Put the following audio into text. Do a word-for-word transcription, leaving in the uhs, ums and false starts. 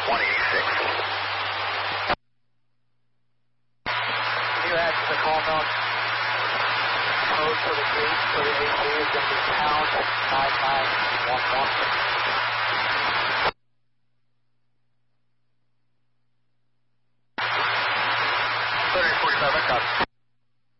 one eighty-six. Can you add the call note? Code for the gate for the A C is going to be pound nine nine one one. thirty forty-five, I got it.